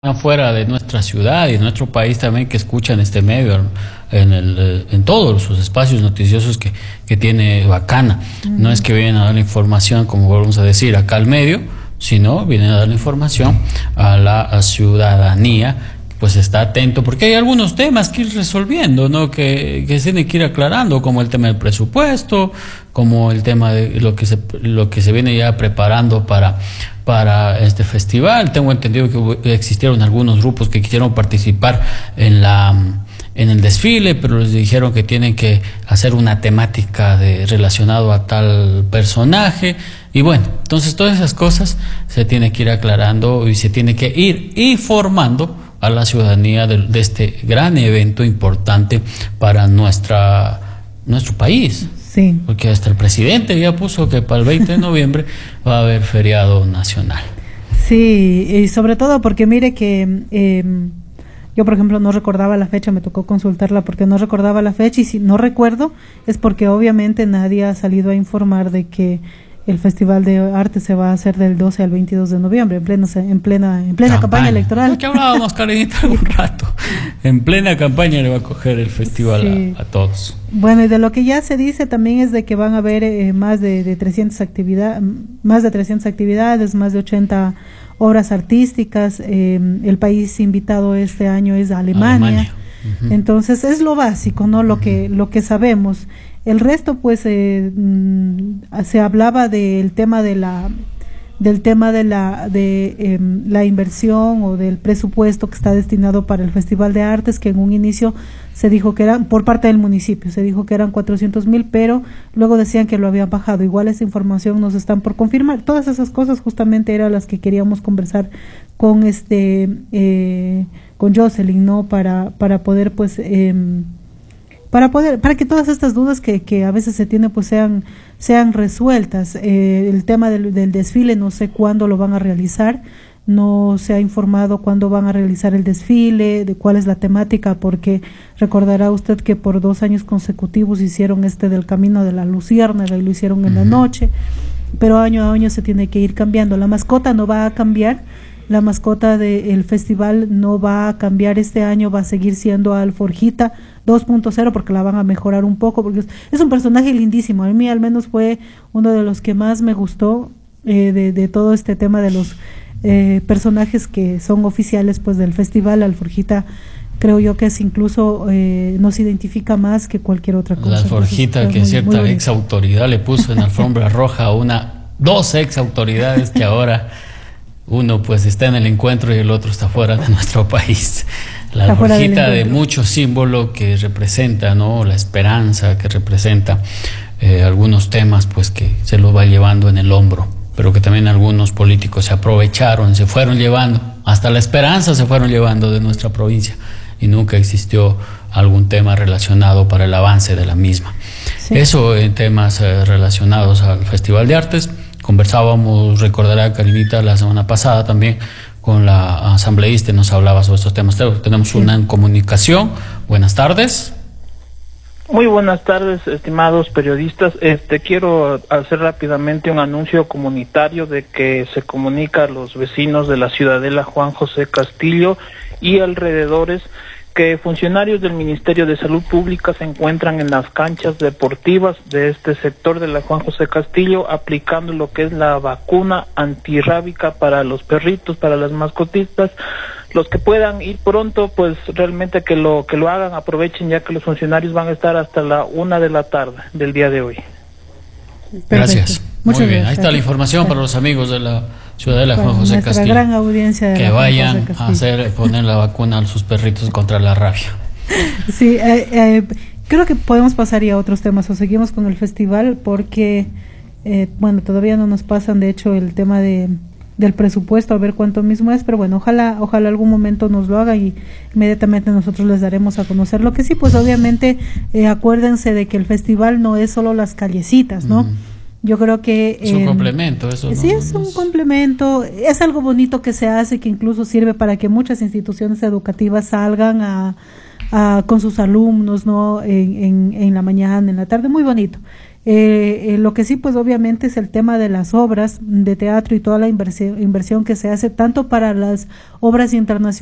fuera de nuestra ciudad y de nuestro país también que escuchan este medio en todos sus espacios noticiosos que tiene Bacana. No es que vienen a dar la información, como volvemos a decir, acá al medio, sino vienen a dar la información a la ciudadanía, pues está atento, porque hay algunos temas que ir resolviendo, ¿no? Que se tiene que ir aclarando, como el tema del presupuesto, como el tema de lo que se viene ya preparando para este festival. Tengo entendido que existieron algunos grupos que quisieron participar en el desfile, pero les dijeron que tienen que hacer una temática relacionado a tal personaje. Y bueno, entonces todas esas cosas se tiene que ir aclarando y se tiene que ir informando a la ciudadanía de este gran evento importante para nuestro país. Sí. Porque hasta el presidente ya puso que para el 20 de noviembre va a haber feriado nacional. Sí, y sobre todo porque mire que yo, por ejemplo, no recordaba la fecha, me tocó consultarla porque no recordaba la fecha, y si no recuerdo es porque obviamente nadie ha salido a informar de que el Festival de Arte se va a hacer del 12 al 22 de noviembre, en plena campaña electoral. Lo que hablábamos, Karenita, un rato. En plena campaña le va a coger el festival, sí, a todos. Bueno, y de lo que ya se dice también es de que van a haber más de 300 actividades, más de 80 obras artísticas. El país invitado este año es Alemania. Uh-huh. Entonces es lo básico, ¿no? Lo que sabemos. El resto, pues, se hablaba del tema de la inversión o del presupuesto que está destinado para el Festival de Artes, que en un inicio se dijo que eran, por parte del municipio, se dijo que eran 400,000, pero luego decían que lo habían bajado. Igual esa información nos están por confirmar. Todas esas cosas justamente eran las que queríamos conversar con con Jocelyn, ¿no? Para poder, pues, para que todas estas dudas que a veces se tienen, pues sean resueltas. El tema del desfile, no sé cuándo lo van a realizar, no se ha informado cuándo van a realizar el desfile, de cuál es la temática, porque recordará usted que por 2 años consecutivos hicieron del Camino de la Luciérnaga y lo hicieron en la noche, pero año a año se tiene que ir cambiando. La mascota no va a cambiar. La mascota del festival no va a cambiar este año, va a seguir siendo Alforjita 2.0, porque la van a mejorar un poco, porque es un personaje lindísimo. A mí al menos fue uno de los que más me gustó de todo este tema de los personajes que son oficiales, pues, del festival. Alforjita creo yo que es incluso nos identifica más que cualquier otra cosa. La Alforjita, que cierta ex autoridad le puso en alfombra roja a dos ex autoridades que ahora uno, pues, está en el encuentro y el otro está fuera de nuestro país. La Alforjita, de mucho símbolo que representa, ¿no? La esperanza que representa, algunos temas, pues, que se los va llevando en el hombro, pero que también algunos políticos se aprovecharon, se fueron llevando, hasta la esperanza se fueron llevando de nuestra provincia, y nunca existió algún tema relacionado para el avance de la misma. Sí. Eso en temas relacionados al Festival de Artes. Conversábamos, recordará, Karinita, la semana pasada también con la asambleísta y nos hablaba sobre estos temas. Tenemos una comunicación. Buenas tardes. Muy buenas tardes, estimados periodistas. Quiero hacer rápidamente un anuncio comunitario de que se comunica a los vecinos de la ciudadela Juan José Castillo y alrededores que funcionarios del Ministerio de Salud Pública se encuentran en las canchas deportivas de este sector de la Juan José Castillo aplicando lo que es la vacuna antirrábica para los perritos, para las mascotitas. Los que puedan ir pronto, pues realmente que lo hagan, aprovechen, ya que los funcionarios van a estar hasta la 1 de la tarde del día de hoy. Gracias. Muy bien, ahí está la información para los amigos de la ciudadela Juan José Castillo. Gran audiencia que vayan a poner la vacuna a sus perritos contra la rabia. Sí, creo que podemos pasar ya a otros temas o seguimos con el festival porque, bueno, todavía no nos pasan, de hecho, el tema del presupuesto, a ver cuánto mismo es, pero bueno, ojalá algún momento nos lo haga y inmediatamente nosotros les daremos a conocer. Lo que sí, pues obviamente, acuérdense de que el festival no es solo las callecitas, ¿no? Yo creo que es un complemento, eso. Sí, es un complemento, es algo bonito que se hace, que incluso sirve para que muchas instituciones educativas salgan con sus alumnos, ¿no? En la mañana, en la tarde, muy bonito. Lo que sí, pues obviamente es el tema de las obras de teatro y toda la inversión que se hace tanto para las obras internacionales